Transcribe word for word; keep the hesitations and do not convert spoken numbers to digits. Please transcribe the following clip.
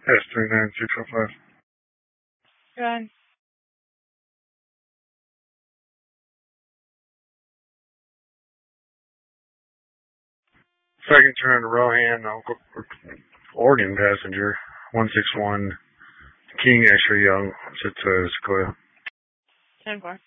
S three nine six oh five. Go ahead. Second turn to Rohan, Oregon passenger, one six one, King X-ray Young, Sequoia. ten four.